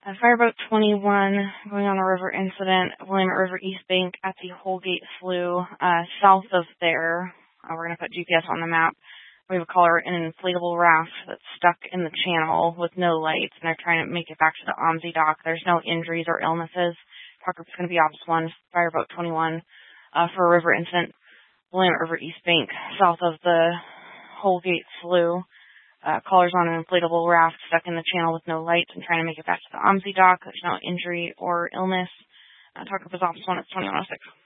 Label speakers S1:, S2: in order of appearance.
S1: Fireboat 21 going on a river incident, Willamette River East Bank at the Holgate Slough. South of there, we're going to put GPS on the map. We have a caller in an inflatable raft that's stuck in the channel with no lights, and they're trying to make it back to the OMSI dock. There's no injuries or illnesses. Talk group's going to be Ops 1, Fireboat 21 for a river incident, Willamette River East Bank, south of the Holgate Slough. Callers on an inflatable raft stuck in the channel with no lights and trying to make it back to the OMSI dock. There's no injury or illness. Talk group is Ops 1, it's 2106.